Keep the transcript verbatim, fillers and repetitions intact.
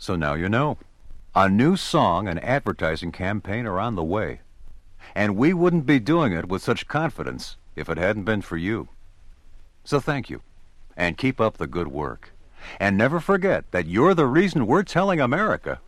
So now you know. A new song and advertising campaign are on the way. And we wouldn't be doing it with such confidence if it hadn't been for you. So thank you, and keep up the good work. And never forget that you're the reason we're telling America